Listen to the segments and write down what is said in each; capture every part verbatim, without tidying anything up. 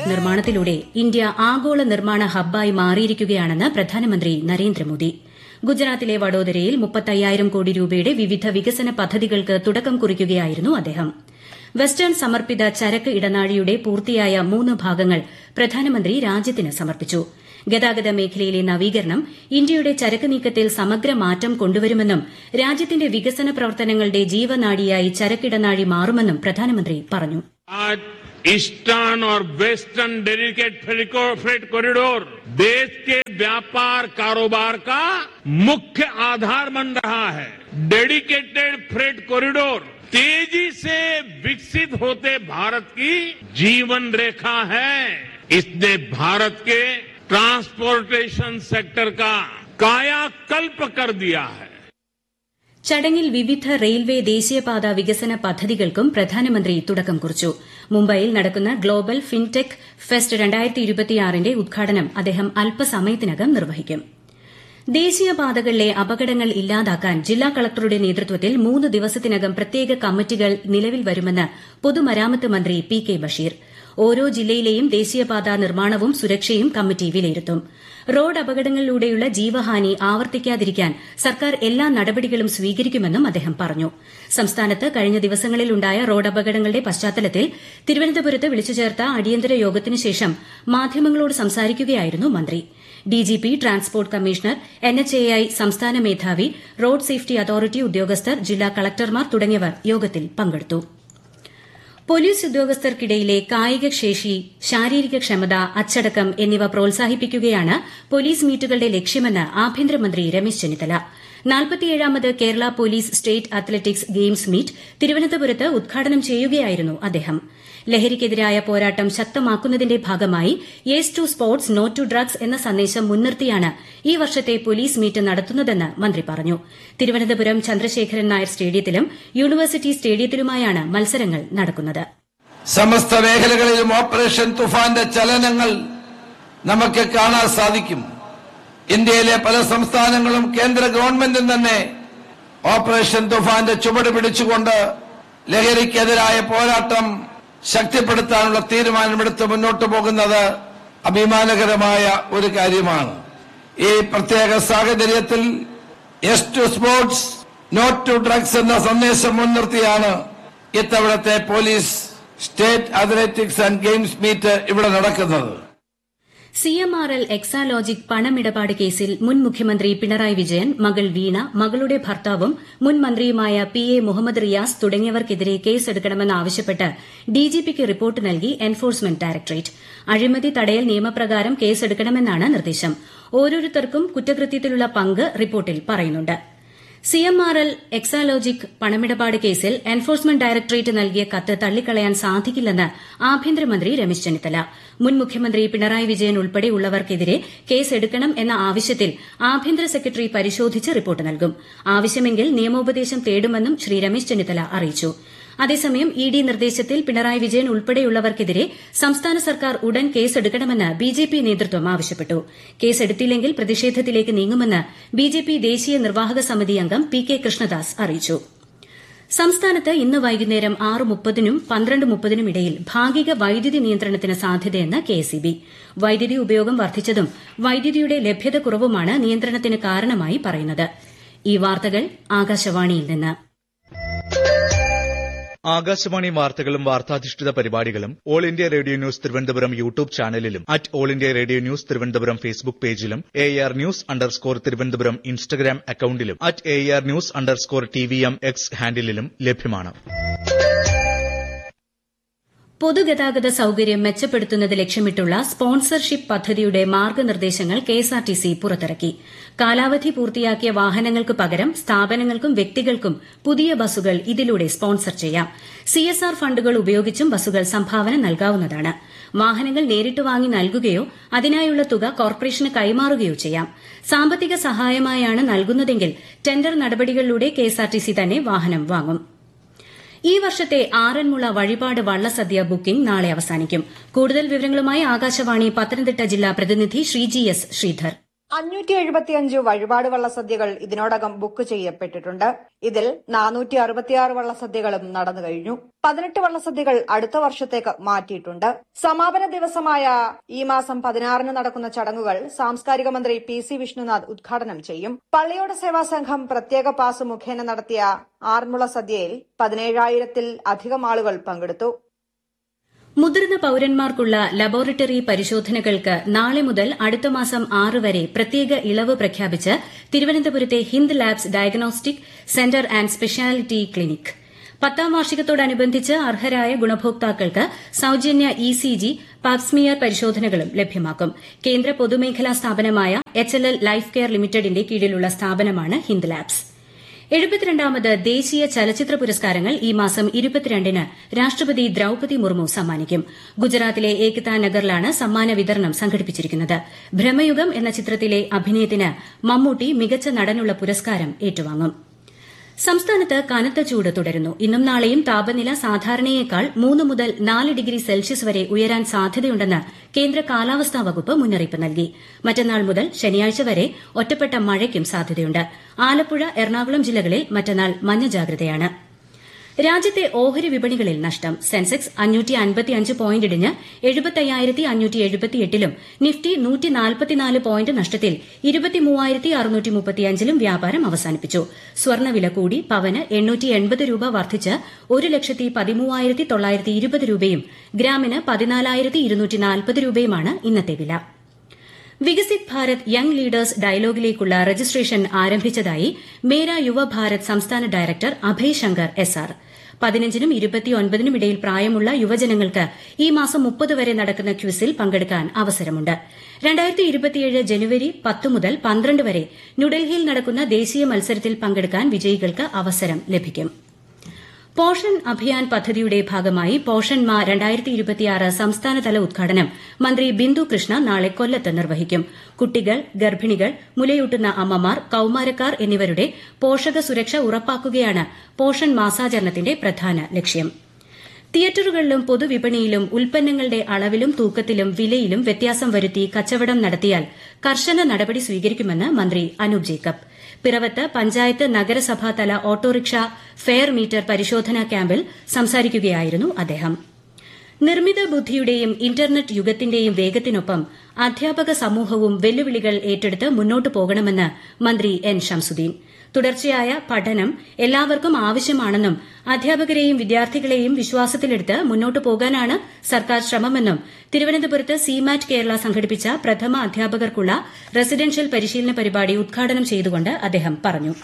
Project നിർമ്മാണത്തിലൂടെ India ആഗോള നിർമ്മാണ ഹബ്ബായി മാറിയിരിക്കുകയാണെന്ന് പ്രധാനമന്ത്രി നരേന്ദ്രമോദി. ഗുജറാത്തിലെ വഡോദരയിൽ മുപ്പത്തയ്യായിരം കോടി രൂപയുടെ വിവിധ വികസന പദ്ധതികൾക്ക് തുടക്കം കുറിക്കുകയായിരുന്നു അദ്ദേഹം. വെസ്റ്റേൺ സമർപ്പിത ചരക്ക് ഇടനാഴിയുടെ പൂർത്തിയായ മൂന്ന് ഭാഗങ്ങൾ പ്രധാനമന്ത്രി രാജ്യത്തിന് സമർപ്പിച്ചു. ഗതാഗത മേഖലയിലെ നവീകരണം ഇന്ത്യയുടെ ചരക്ക് നീക്കത്തിൽ സമഗ്ര മാറ്റം കൊണ്ടുവരുമെന്നും രാജ്യത്തിന്റെ വികസന പ്രവർത്തനങ്ങളുടെ ജീവനാഡിയായി ചരക്കിടനാഴി മാറുമെന്നും പ്രധാനമന്ത്രി പറഞ്ഞു. ईस्टर्न और वेस्टर्न डेडिकेट फ्रेट कॉरिडोर देश के व्यापार कारोबार का मुख्य आधार बन रहा है. डेडिकेटेड फ्रेट कॉरिडोर तेजी से विकसित होते भारत की जीवन रेखा है. इसने भारत के ट्रांसपोर्टेशन सेक्टर का कायाकल्प कर दिया है. ചടങ്ങിൽ വിവിധ റെയിൽവേ ദേശീയപാത വികസന പദ്ധതികൾക്കും പ്രധാനമന്ത്രി തുടക്കം കുറിച്ചു. മുംബൈയിൽ നടക്കുന്ന ഗ്ലോബൽ ഫിൻടെക് ഫെസ്റ്റ് രണ്ടായിരത്തി ഇരുപത്തിയാറിന്റെ ഉദ്ഘാടനം അദ്ദേഹം അല്പസമയത്തിനകം നിർവഹിക്കും. ദേശീയപാതകളിലെ അപകടങ്ങൾ ഇല്ലാതാക്കാൻ ജില്ലാ കളക്ടറുടെ നേതൃത്വത്തിൽ മൂന്ന് ദിവസത്തിനകം പ്രത്യേക കമ്മിറ്റികൾ നിലവിൽ വരുമെന്ന് പൊതുമരാമത്ത് മന്ത്രി പി കെ ബഷീർ. ഓരോ ജില്ലയിലെയും ദേശീയപാത നിർമ്മാണവും സുരക്ഷയും കമ്മിറ്റി വിലയിരുത്തും. റോഡ് അപകടങ്ങളിലൂടെയുള്ള ജീവഹാനി ആവർത്തിക്കാതിരിക്കാൻ സർക്കാർ എല്ലാ നടപടികളും സ്വീകരിക്കുമെന്നും അദ്ദേഹം പറഞ്ഞു. സംസ്ഥാനത്ത് കഴിഞ്ഞ ദിവസങ്ങളിലുണ്ടായ റോഡ് അപകടങ്ങളുടെ പശ്ചാത്തലത്തിൽ തിരുവനന്തപുരത്ത് വിളിച്ചുചേർത്ത അടിയന്തര യോഗത്തിനു ശേഷം മാധ്യമങ്ങളോട് സംസാരിക്കുകയായിരുന്നു മന്ത്രി. DGP, transport commissioner, N H A I സംസ്ഥാന മേധാവി, റോഡ് സേഫ്റ്റി അതോറിറ്റി ഉദ്യോഗസ്ഥർ, ജില്ലാ കളക്ടർമാർ തുടങ്ങിയവർ യോഗത്തിൽ പങ്കെടുത്തു. പോലീസ് ഉദ്യോഗസ്ഥർക്കിടയിലെ കായികശേഷി, ശാരീരിക ക്ഷമത, അച്ചടക്കം എന്നിവ പ്രോത്സാഹിപ്പിക്കുകയാണ് പോലീസ് മീറ്റുകളുടെ ലക്ഷ്യമെന്ന് ആഭ്യന്തരമന്ത്രി Ramesh Chennithala. നാൽപ്പത്തിയേഴാമത് Kerala police state athletics games meet തിരുവനന്തപുരത്ത് ഉദ്ഘാടനം ചെയ്യുകയായിരുന്നു അദ്ദേഹം. ലഹരിക്കെതിരായ പോരാട്ടം ശക്തമാക്കുന്നതിന്റെ ഭാഗമായി yes to sports, no to drugs എന്ന സന്ദേശം മുൻനിർത്തിയാണ് ഈ വർഷത്തെ പോലീസ് മീറ്റ് നടത്തുന്നതെന്ന് മന്ത്രി പറഞ്ഞു. തിരുവനന്തപുരം ചന്ദ്രശേഖരൻ നായർ സ്റ്റേഡിയത്തിലും യൂണിവേഴ്സിറ്റി സ്റ്റേഡിയത്തിലുമായാണ് മത്സരങ്ങൾ നടക്കുന്നത്. സമസ്ത മേഖലകളിലും ഓപ്പറേഷൻ തുഫാന്റെ ചലനങ്ങൾ നമുക്ക് കാണാൻ സാധിക്കും. ഇന്ത്യയിലെ പല സംസ്ഥാനങ്ങളും കേന്ദ്ര ഗവൺമെന്റും തന്നെ ഓപ്പറേഷൻ തുഫാന്റെ ചുവട് പിടിച്ചുകൊണ്ട് ലഹരിക്കെതിരായ പോരാട്ടം ശക്തിപ്പെടുത്താനുള്ള തീരുമാനമെടുത്ത് മുന്നോട്ടു പോകുന്നത് അഭിമാനകരമായ ഒരു കാര്യമാണ്. ഈ പ്രത്യേക സാഹചര്യത്തിൽ yes to sports, no to drugs എന്ന സന്ദേശം മുൻനിർത്തിയാണ് ഇത്തവണത്തെ police state athletics and games meet ഇവിടെ നടക്കുന്നത്. C M R L Exalogic പണമിടപാട് കേസിൽ മുൻ മുഖ്യമന്ത്രി പിണറായി വിജയൻ, മകൾ വീണ, മകളുടെ ഭർത്താവും മുൻ മന്ത്രിയുമായ P A Muhammad Riyas തുടങ്ങിയവർക്കെതിരെ കേസെടുക്കണമെന്നാവശ്യപ്പെട്ട് ഡിജിപിക്ക് report നൽകി എൻഫോഴ്സ്മെന്റ് ഡയറക്ടറേറ്റ്. അഴിമതി തടയൽ നിയമപ്രകാരം കേസെടുക്കണമെന്നാണ് നിർദ്ദേശം. ഓരോരുത്തർക്കും കുറ്റകൃത്യത്തിലുള്ള പങ്ക് റിപ്പോർട്ടിൽ പറയുന്നുണ്ട്. C M R L Exalogic പണമിടപാട് കേസിൽ എൻഫോഴ്സ്മെന്റ് ഡയറക്ടറേറ്റ് നൽകിയ കത്ത് തള്ളിക്കളയാൻ സാധിക്കില്ലെന്ന് ആഭ്യന്തരമന്ത്രി രമേശ് ചെന്നിത്തല. മുൻ മുഖ്യമന്ത്രി പിണറായി വിജയൻ ഉൾപ്പെടെയുള്ളവർക്കെതിരെ കേസെടുക്കണം എന്ന ആവശ്യത്തിൽ ആഭ്യന്തര സെക്രട്ടറി പരിശോധിച്ച് റിപ്പോർട്ട് നൽകും. ആവശ്യമെങ്കിൽ നിയമോപദേശം തേടുമെന്നും ശ്രീ രമേശ് ചെന്നിത്തല അറിയിച്ചു. അതേസമയം ഇ ഡി നിർദ്ദേശത്തിൽ പിണറായി വിജയൻ ഉൾപ്പെടെയുള്ളവർക്കെതിരെ സംസ്ഥാന സർക്കാർ ഉടൻ കേസെടുക്കണമെന്ന് ബിജെപി നേതൃത്വം ആവശ്യപ്പെട്ടു. കേസെടുത്തില്ലെങ്കിൽ പ്രതിഷേധത്തിലേക്ക് നീങ്ങുമെന്ന് ബിജെപി ദേശീയ നിർവാഹക സമിതി അംഗം പി കെ കൃഷ്ണദാസ് അറിയിച്ചു. സംസ്ഥാനത്ത് ഇന്ന് വൈകുന്നേരം ആറ് മുപ്പതിനും പന്ത്രണ്ട് മുപ്പതിനും ഇടയിൽ ഭാഗിക വൈദ്യുതി നിയന്ത്രണത്തിന് സാധ്യതയെന്ന് കെ എസ് ഇ ബി. വൈദ്യുതി ഉപയോഗം വർദ്ധിച്ചതും വൈദ്യുതിയുടെ ലഭ്യത കുറവുമാണ് നിയന്ത്രണത്തിന് കാരണമായി പറയുന്നത്. ഈ വാർത്തകൾ ആകാശവാണിയിൽ നിന്ന്. ആകാശവാണി വാർത്തകളും വാർത്താധിഷ്ഠിത പരിപാടികളും all India radio news Thiruvananthapuram YouTube ചാനലിലും at all India radio news Thiruvananthapuram Facebook പേജിലും A R news underscore Thiruvananthapuram Instagram അക്കൌണ്ടിലും at A R news underscore T V M X ഹാൻഡിലും ലഭ്യമാണ്. പൊതുഗതാഗത സൌകര്യം മെച്ചപ്പെടുത്തുന്നത് ലക്ഷ്യമിട്ടുള്ള സ്പോൺസർഷിപ്പ് പദ്ധതിയുടെ മാർഗ്ഗനിർദ്ദേശങ്ങൾ കെഎസ്ആർടിസി പുറത്തിറക്കി. കാലാവധി പൂർത്തിയാക്കിയ വാഹനങ്ങൾക്ക് പകരം സ്ഥാപനങ്ങൾക്കും വ്യക്തികൾക്കും പുതിയ ബസുകൾ ഇതിലൂടെ സ്പോൺസർ ചെയ്യാം. സിഎസ്ആർ ഫണ്ടുകൾ ഉപയോഗിച്ചും ബസുകൾ സംഭാവന നൽകാവുന്നതാണ്. വാഹനങ്ങൾ നേരിട്ട് വാങ്ങി നൽകുകയോ അതിനായുള്ള തുക കോർപ്പറേഷന് കൈമാറുകയോ ചെയ്യാം. സാമ്പത്തിക സഹായമായാണ് നൽകുന്നതെങ്കിൽ ടെൻഡർ നടപടികളിലൂടെ കെഎസ്ആർടിസി തന്നെ വാഹനം വാങ്ങും. ഈ വർഷത്തെ ആറന്മുള വഴിപാട് വള്ളസദ്യ ബുക്കിംഗ് നാളെ അവസാനിക്കും. കൂടുതൽ വിവരങ്ങളുമായി ആകാശവാണി പത്തനംതിട്ട ജില്ലാ പ്രതിനിധി ശ്രീജി എസ് ശ്രീധർ. അഞ്ഞൂറ്റി എഴുപത്തിയഞ്ച് വഴിപാട് വള്ളസദ്യകൾ ഇതിനോടകം ബുക്ക് ചെയ്യപ്പെട്ടിട്ടുണ്ട്. ഇതിൽ നാനൂറ്റി അറുപത്തിയാറ് വള്ളസദ്യകളും നടന്നു കഴിഞ്ഞു. പതിനെട്ട് വള്ളസദ്യകൾ അടുത്ത വർഷത്തേക്ക് മാറ്റിയിട്ടുണ്ട്. സമാപന ദിവസമായ ഈ മാസം പതിനാറിന് നടക്കുന്ന ചടങ്ങുകൾ സാംസ്കാരിക മന്ത്രി പി സി വിഷ്ണുനാഥ് ഉദ്ഘാടനം ചെയ്യും. പള്ളിയോട സേവാ സംഘം പ്രത്യേക പാസ് മുഖേന നടത്തിയ ആറന്മുള സദ്യയിൽ പതിനേഴായിരത്തിൽ അധികം ആളുകൾ പങ്കെടുത്തു. മുതിർന്ന പൌരന്മാർക്കുള്ള ലബോറട്ടറി പരിശോധനകൾക്ക് നാളെ മുതൽ അടുത്ത മാസം ആറ് വരെ പ്രത്യേക ഇളവ് പ്രഖ്യാപിച്ച് തിരുവനന്തപുരത്തെ Hind labs diagnostic centre and speciality clinic. പത്താം വാർഷികത്തോടനുബന്ധിച്ച് അർഹരായ ഗുണഭോക്താക്കൾക്ക് സൌജന്യ ഇ സി ജി, പാപ്സ്മിയർ പരിശോധനകളും ലഭ്യമാക്കും. കേന്ദ്ര പൊതുമേഖലാ സ്ഥാപനമായ H L L life care ലിമിറ്റഡിന്റെ കീഴിലുള്ള സ്ഥാപനമാണ് ഹിന്ദ് ലാബ്സ്. എഴുപത്തിരണ്ടാമത് ദേശീയ ചലച്ചിത്ര പുരസ്കാരങ്ങൾ ഈ മാസം ഇരുപത്തിരണ്ടിന് രാഷ്ട്രപതി ദ്രൌപതി മുർമു സമ്മാനിക്കും. ഗുജറാത്തിലെ ഏകതാ നഗറിലാണ് സമ്മാന വിതരണം സംഘടിപ്പിച്ചിരിക്കുന്നത്. ഭ്രമയുഗം എന്ന ചിത്രത്തിലെ അഭിനയത്തിന് മമ്മൂട്ടി മികച്ച നടനുള്ള പുരസ്കാരം ഏറ്റുവാങ്ങും. സംസ്ഥാനത്ത് കനത്ത ചൂട് തുടരുന്നു. ഇന്നും നാളെയും താപനില സാധാരണയേക്കാൾ മൂന്ന് മുതൽ നാല് ഡിഗ്രി സെൽഷ്യസ് വരെ ഉയരാൻ സാധ്യതയുണ്ടെന്ന് കേന്ദ്ര കാലാവസ്ഥാ വകുപ്പ് മുന്നറിയിപ്പ് നൽകി. മറ്റന്നാൾ മുതൽ ശനിയാഴ്ച വരെ ഒറ്റപ്പെട്ട മഴയ്ക്കും സാധ്യതയുണ്ട്. ആലപ്പുഴ, എറണാകുളം ജില്ലകളിൽ മറ്റന്നാൾ മഞ്ഞ ജാഗ്രതയാണ്. രാജ്യത്തെ ഓഹരി വിപണികളിൽ നഷ്ടം. സെൻസെക്സ് അഞ്ഞൂറ്റി അൻപത്തിയഞ്ച് പോയിന്റ് ഇടിഞ്ഞ് എഴുപത്തയ്യായിരത്തി അഞ്ഞൂറ്റി എഴുപത്തിയെട്ടിലും നിഫ്റ്റി നൂറ്റി നാൽപ്പത്തിനാല് പോയിന്റ് നഷ്ടത്തിൽ ഇരുപത്തിമൂവായിരത്തി അറുന്നൂറ്റി മുപ്പത്തിയഞ്ചിലും വ്യാപാരം അവസാനിപ്പിച്ചു. സ്വർണ്ണവില കൂടി. പവന് എണ്ണൂറ്റി എൺപത് രൂപ വർദ്ധിച്ച് ഒരു ലക്ഷത്തി പതിമൂവായിരത്തി തൊള്ളായിരത്തി ഇരുപത് രൂപയും ഗ്രാമിന് പതിനാലായിരത്തി ഇരുന്നൂറ്റി നാൽപ്പത് രൂപയുമാണ് ഇന്നത്തെ വില. Viksit Bharat young leaders ഡയലോഗിലേക്കുള്ള registration ആരംഭിച്ചതായി മേര യുവഭാരത് സംസ്ഥാന director Abhay Shankar S R. പതിനഞ്ചിനും ഇരുപത്തിയൊൻപതിനും ഇടയിൽ പ്രായമുള്ള യുവജനങ്ങൾക്ക് ഈ മാസം മുപ്പത് വരെ നടക്കുന്ന ക്വിസിൽ പങ്കെടുക്കാൻ അവസരമുണ്ട്. രണ്ടായിരത്തി ഇരുപത്തിയേഴ് ജനുവരി പത്ത് മുതൽ പന്ത്രണ്ട് വരെ ന്യൂഡൽഹിയിൽ നടക്കുന്ന ദേശീയ മത്സരത്തിൽ പങ്കെടുക്കാൻ വിജയികൾക്ക് അവസരം ലഭിക്കും. പോഷൻ അഭിയാൻ പദ്ധതിയുടെ ഭാഗമായി പോഷൻ മാ രണ്ടായിരത്തി ഇരുപത്തിയാറ് സംസ്ഥാനതല ഉദ്ഘാടനം മന്ത്രി ബിന്ദു കൃഷ്ണ നാളെ കൊല്ലത്ത് നിർവഹിക്കും. കുട്ടികൾ, ഗർഭിണികൾ, മുലയൂട്ടുന്ന അമ്മമാർ, കൌമാരക്കാർ എന്നിവരുടെ പോഷക സുരക്ഷ ഉറപ്പാക്കുകയാണ് പോഷൻ മാസാചരണത്തിന്റെ പ്രധാന ലക്ഷ്യം. തിയേറ്ററുകളിലും പൊതുവിപണിയിലും ഉൽപ്പന്നങ്ങളുടെ അളവിലും തൂക്കത്തിലും വിലയിലും വ്യത്യാസം വരുത്തി കച്ചവടം നടത്തിയാൽ കർശന നടപടി സ്വീകരിക്കുമെന്ന് മന്ത്രി അനൂപ് ജേക്കബ്. പിറവത്ത് പഞ്ചായത്ത് നഗരസഭാ തല ഓട്ടോറിക്ഷ ഫെയർ മീറ്റർ പരിശോധനാ ക്യാമ്പിൽ സംസാരിക്കുകയായിരുന്നു അദ്ദേഹം. നിർമ്മിത ബുദ്ധിയുടെയും ഇന്റർനെറ്റ് യുഗത്തിന്റെയും വേഗത്തിനൊപ്പം അധ്യാപക സമൂഹവും വെല്ലുവിളികൾ ഏറ്റെടുത്ത് മുന്നോട്ടു പോകണമെന്ന് മന്ത്രി എൻ ഷംസുദ്ദീൻ. തുടർച്ചയായ പഠനം എല്ലാവർക്കും ആവശ്യമാണെന്നും അധ്യാപകരെയും വിദ്യാർത്ഥികളെയും വിശ്വാസത്തിലെടുത്ത് മുന്നോട്ടു പോകാനാണ് സർക്കാർ ശ്രമമെന്നും തിരുവനന്തപുരത്ത് സിമാറ്റ് കേരള സംഘടിപ്പിച്ച പ്രഥമ അധ്യാപകർക്കുള്ള റെസിഡൻഷ്യൽ പരിശീലന പരിപാടി ഉദ്ഘാടനം ചെയ്തുകൊണ്ട് അദ്ദേഹം പറഞ്ഞു.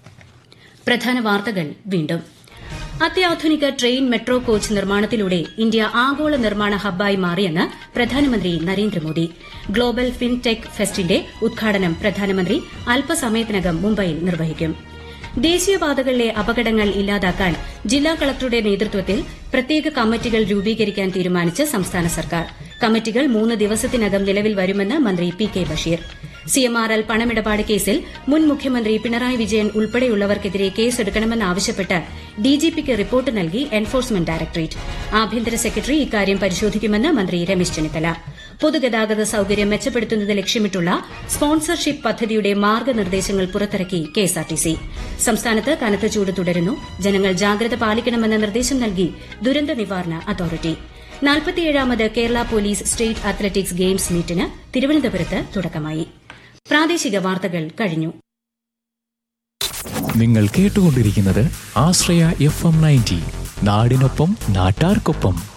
പ്രധാന വാർത്തകൾ വീണ്ടും. അത്യാധുനിക ട്രെയിൻ മെട്രോ കോച്ച് നിർമ്മാണത്തിലൂടെ ഇന്ത്യ ആഗോള നിർമ്മാണ ഹബ്ബായി മാറിയെന്ന് പ്രധാനമന്ത്രി നരേന്ദ്രമോദി. ഗ്ലോബൽ ഫിൻടെക് ഫെസ്റ്റിന്റെ ഉദ്ഘാടനം പ്രധാനമന്ത്രി അല്പസമയത്തിനകം മുംബൈയിൽ നിർവഹിക്കും. ദേശീയപാതകളിലെ അപകടങ്ങൾ ഇല്ലാതാക്കാൻ ജില്ലാ കളക്ടറുടെ നേതൃത്വത്തിൽ പ്രത്യേക കമ്മിറ്റികൾ രൂപീകരിക്കാൻ തീരുമാനിച്ച് സംസ്ഥാന സർക്കാർ. കമ്മിറ്റികൾ മൂന്ന് ദിവസത്തിനകം നിലവിൽ വരുമെന്ന് മന്ത്രി പി കെ ബഷീർ. സിഎംആർഎൽ പണമിടപാട് കേസിൽ മുൻ മുഖ്യമന്ത്രി പിണറായി വിജയൻ ഉൾപ്പെടെയുള്ളവർക്കെതിരെ കേസെടുക്കണമെന്നാവശ്യപ്പെട്ട് ഡിജിപിക്ക് റിപ്പോർട്ട് നൽകി എൻഫോഴ്സ്മെന്റ് ഡയറക്ടറേറ്റ്. ആഭ്യന്തര സെക്രട്ടറി ഇക്കാര്യം പരിശോധിക്കുമെന്ന് മന്ത്രി രമേശ് ചെന്നിത്തല. പൊതുഗതാഗത സൌകര്യം മെച്ചപ്പെടുത്തുന്നത് ലക്ഷ്യമിട്ടുള്ള സ്പോൺസർഷിപ്പ് പദ്ധതിയുടെ മാർഗ്ഗനിർദ്ദേശങ്ങൾ പുറത്തിറക്കി കെഎസ്ആർടിസി. സംസ്ഥാനത്ത് കനത്ത ചൂട് തുടരുന്നു. ജനങ്ങൾ ജാഗ്രത പാലിക്കണമെന്ന നിർദ്ദേശം നൽകി ദുരന്ത നിവാരണ authority. നാൽപ്പത്തിയേഴാമത് Kerala police state athletics games മീറ്റിന് തിരുവനന്തപുരത്ത് തുടക്കമായി. പ്രാദേശിക വാർത്തകൾ കഴിഞ്ഞു. നിങ്ങൾ കേട്ടുകൊണ്ടിരിക്കുന്നത് ആശ്രയ എഫ് എം നയൻറ്റി, നാടിനൊപ്പം നാട്ടാർക്കൊപ്പം.